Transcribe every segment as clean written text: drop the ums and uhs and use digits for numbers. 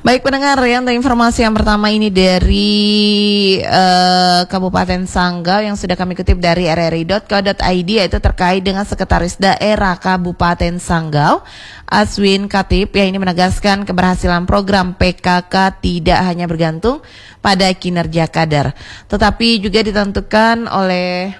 Baik pendengar ya, untuk informasi yang pertama ini dari Kabupaten Sanggau yang sudah kami kutip dari rri.co.id, yaitu terkait dengan Sekretaris Daerah Kabupaten Sanggau Aswin Khatib, yang ini menegaskan keberhasilan program PKK tidak hanya bergantung pada kinerja kader, tetapi juga ditentukan oleh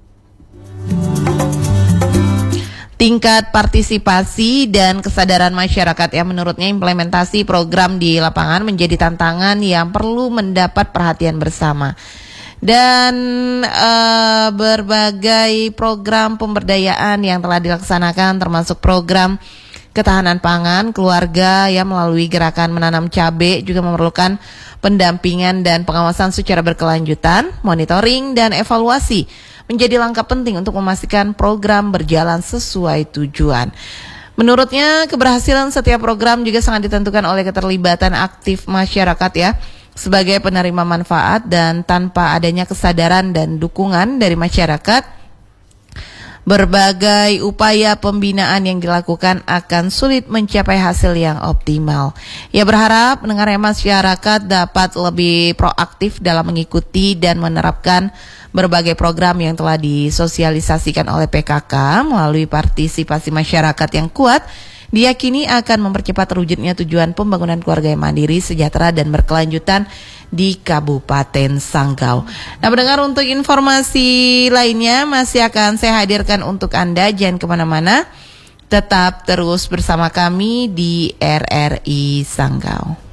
tingkat partisipasi dan kesadaran masyarakat. Yang menurutnya implementasi program di lapangan menjadi tantangan yang perlu mendapat perhatian bersama. Dan berbagai program pemberdayaan yang telah dilaksanakan termasuk program ketahanan pangan keluarga yang melalui gerakan menanam cabai juga memerlukan pendampingan dan pengawasan secara berkelanjutan, monitoring dan evaluasi menjadi langkah penting untuk memastikan program berjalan sesuai tujuan. Menurutnya, keberhasilan setiap program juga sangat ditentukan oleh keterlibatan aktif masyarakat ya, sebagai penerima manfaat, dan tanpa adanya kesadaran dan dukungan dari masyarakat, berbagai upaya pembinaan yang dilakukan akan sulit mencapai hasil yang optimal. Ia berharap pendengarnya masyarakat dapat lebih proaktif dalam mengikuti dan menerapkan berbagai program yang telah disosialisasikan oleh PKK melalui partisipasi masyarakat yang kuat, diyakini akan mempercepat terwujudnya tujuan pembangunan keluarga yang mandiri, sejahtera dan berkelanjutan di Kabupaten Sanggau. Nah, pendengar, untuk informasi lainnya masih akan saya hadirkan untuk Anda. Jangan kemana-mana, tetap terus bersama kami di RRI Sanggau.